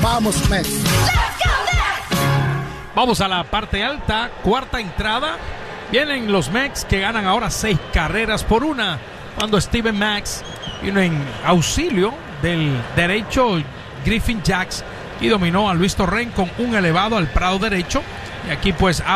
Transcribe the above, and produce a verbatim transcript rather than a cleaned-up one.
Vamos, Mets. Vamos a la parte alta, cuarta entrada. Vienen los Mets que ganan ahora seis carreras por una. Cuando Steven Matz vino en auxilio del derecho Griffin Jax y dominó a Luis Torrens con un elevado al prado derecho. Y aquí pues